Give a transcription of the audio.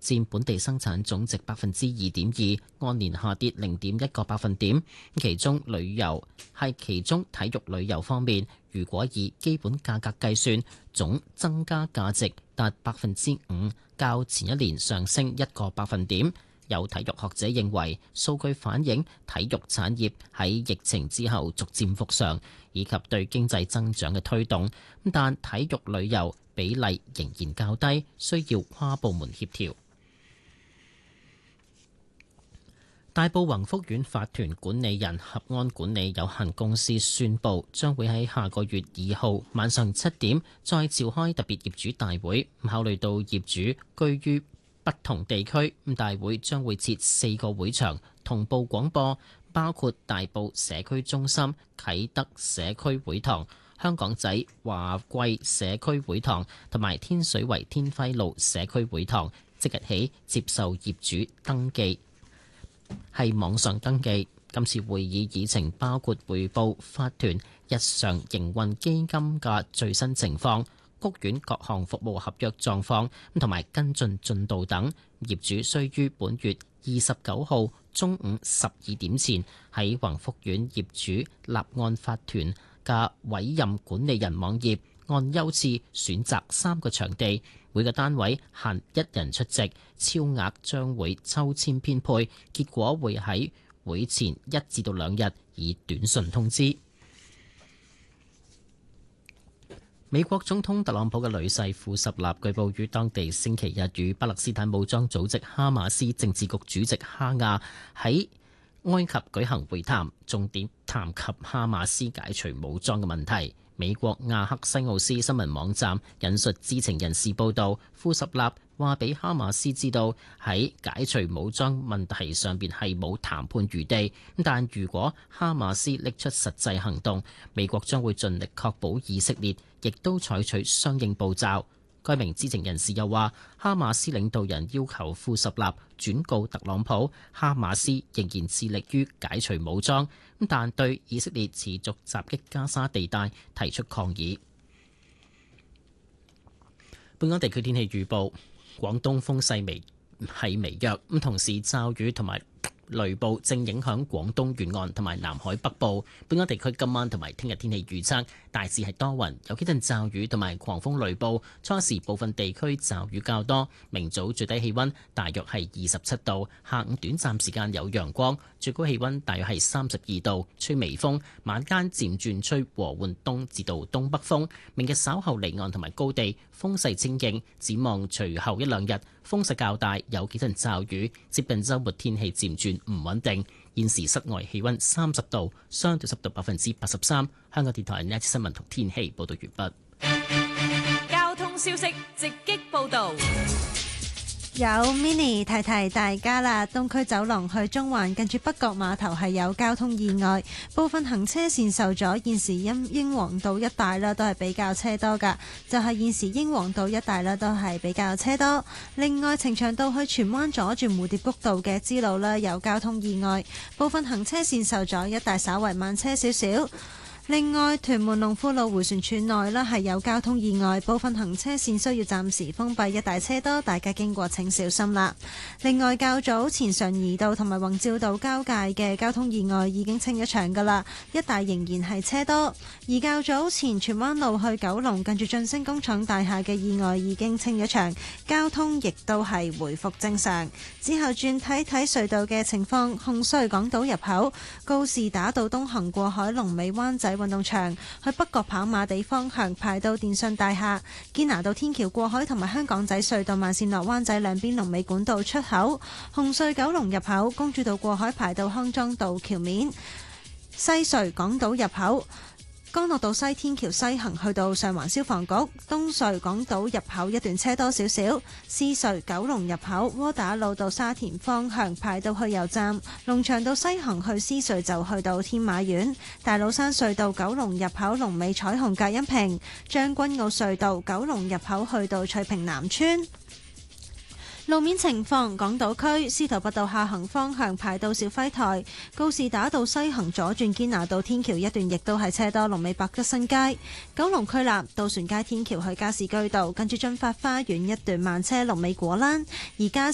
佔本地生產總值2.2%，按年下跌0.1個百分點。其中體育旅遊方面，如果以基本價格計算，總增加價值達5%，較前一年上升1個百分點。有體育學者認為，數據反映體育產業喺疫情之後逐漸復常，以及對經濟增長嘅推動。但體育旅遊比例仍然較低，需要跨部門協調。大埔宏福苑法團管理人合安管理有限公司宣布，將會喺下個月2號晚上7點再召開特別業主大會。考慮到業主居於不同地區，大會將會設4個會場同步廣播，包括大埔社區中心、啟德社區會堂、香港仔華貴社區會堂同埋天水圍天輝路社區會堂，即日起接受業主登記，係網上登記。今次會議議程包括匯報法團日常營運基金嘅最新情況、屋苑各項服務合約狀況同埋跟進進度等。業主須於本月29號中午12點前喺宏福苑業主立案法團嘅委任管理人網頁按優次選擇3個場地，每個單位限1人出席，超額將會抽籤編配，結果會喺會前1至2日以短信通知。美國總統特朗普嘅女婿庫什納據報於當地星期日與巴勒斯坦武裝組織哈馬斯政治局主席哈亞喺埃及舉行會談，重點談及哈馬斯解除武裝嘅問題。美國亞克西奧斯新聞網站引述知情人士報道，庫什納話俾哈馬斯知道喺解除武裝問題上邊係冇談判餘地，但如果哈馬斯拎出實際行動，美國將會盡力確保以色列亦都採取相應步驟。該名知情人士又話，哈馬斯領導人要求庫什納轉告特朗普，哈馬斯仍然致力於解除武裝，但對以色列持續襲擊加沙地帶提出抗議。本港地區天氣預報，廣東風勢微弱，咁同時驟雨同埋雷暴正影響廣東沿岸同埋南海北部。本港地區今晚同埋聽日天氣預測大致係多雲，有幾陣驟雨同埋狂風雷暴，初時部分地區驟雨較多。明早最低氣溫大約係27度，下午短暫時間有陽光，最高氣溫大約係32度，吹微風，晚間漸轉吹和緩東至到東北風。明日稍後離岸同埋高地風勢清勁，展望隨後一兩日風勢較大，有幾陣驟雨，接近週末天氣漸轉唔穩定。現時室外氣溫30度，相對濕度83%。香港電台呢一節新聞同天氣報道完畢。 交通消息直擊報道。 有 Mini 提提大家啦，東區走廊去中環近住北角碼頭係有交通意外，部分行車線受阻，現時英皇道一帶啦都係比較車多噶，就係現時英皇道一帶啦都係比較車多。另外，呈祥道去荃灣阻住蝴蝶谷道嘅支路啦有交通意外，部分行車線受阻，一帶稍為慢車少少。另外，屯門龍富路迴旋處內啦係有交通意外，部分行車線需要暫時封閉，一帶車多，大家經過請小心啦。另外，較早前常怡道同埋宏照道交界嘅交通意外已經清一場㗎啦，一帶仍然係車多。而較早前荃灣路去九龍近住晉升工廠大廈嘅意外已經清一場，交通亦都係回復正常。之後轉睇睇隧道嘅情況，紅隧港島入口告士打道東行過海龍尾灣仔運動場，去北角跑馬地方向排到電訊大廈，堅拿道天橋過海同埋香港仔隧道慢線落灣仔兩邊龍尾管道出口，紅隧九龍入口公主道過海排到康莊道橋面，西隧港島入口干諾道西天橋西行去到上環消防局，東隧港島入口一段車多少少，獅隧九龍入口窩打老道沙田方向排到去油站，龍翔道西行去獅隧就去到天馬苑，大老山隧道九龍入口龍尾彩虹隔音屏，將軍澳隧道九龍入口去到翠屏南村。路面情況，港島區司徒拔道下行方向排到肇輝台，告士打道西行左轉堅拿道天橋一段亦都係車多，龍尾百德新街。九龍區立渡船街天橋去加士居道近住駿發花園一段慢車，龍尾果欄。而加